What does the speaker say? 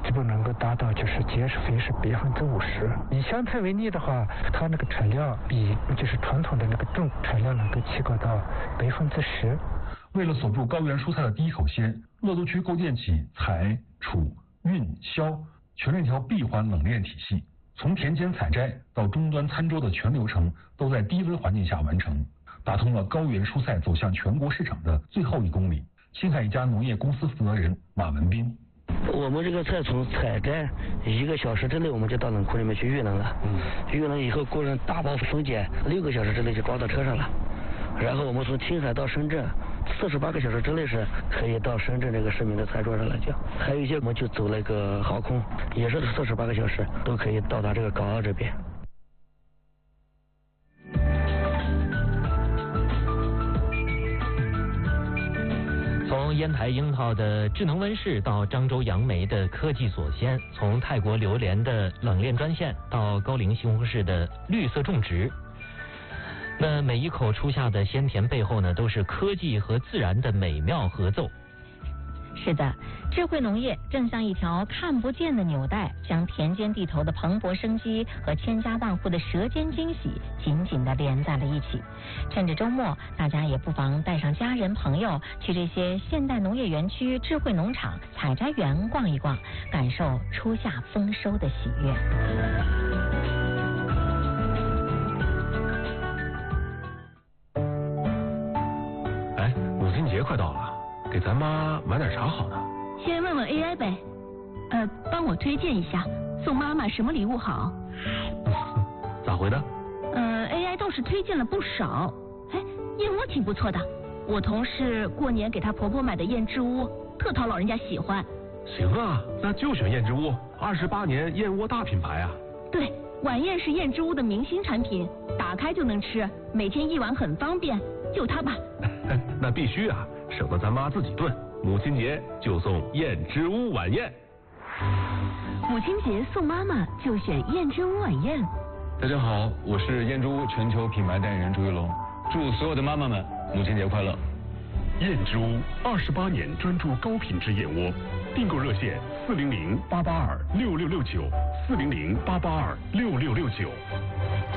基本能够达到就是节食费是50%。以香菜为例的话，它那个产量比就是传统的那个种产量能够提高到10%。 为了锁住高原蔬菜的第一口鲜，乐都区构建起采、储、运、销全链条闭环冷链体系，从田间采摘到终端餐桌的全流程都在低温环境下完成，打通了高原蔬菜走向全国市场的最后1公里。青海一家农业公司负责人马文斌。 我们这个菜从采摘1个小时之内，我们就到冷库里面去预冷了。预冷以后过上大包封检，6个小时之内就装到车上了。然后我们从青海到深圳，48个小时之内是可以到深圳这个市民的餐桌上来讲。还有一些我们就走那个航空，也是48个小时都可以到达这个港澳这边。 从烟台樱桃的智能温室到漳州杨梅的科技锁鲜，从泰国榴莲的冷链专线到高陵西红柿的绿色种植，那每一口初夏的鲜甜背后呢，都是科技和自然的美妙合奏。 是的，智慧农业正像一条看不见的纽带，将田间地头的蓬勃生机和千家万户的舌尖惊喜紧紧地连在了一起。趁着周末，大家也不妨带上家人朋友去这些现代农业园区、智慧农场、采摘园逛一逛，感受初夏丰收的喜悦。 哎，母亲节快到了，给咱妈买点啥好呢？ 先问问 AI 呗，帮我推荐一下，送妈妈什么礼物好？ 咋回的 ？AI 倒是推荐了不少。哎，燕窝挺不错的，我同事过年给她婆婆买的燕之屋，特讨老人家喜欢。 行啊，那就选燕之屋，28年燕窝大品牌啊。 对，晚宴是燕之屋的明星产品，打开就能吃，每天1碗很方便，就它吧。 那必须啊，省得咱妈自己炖。母亲节就送燕之屋晚宴。 母亲节送妈妈就选燕之屋晚宴。 大家好，我是燕之屋全球品牌代言人朱一龙，祝所有的妈妈们母亲节快乐。 燕之屋28年专注高品质燕窝，订购热线400-882-6669，400-882-6669。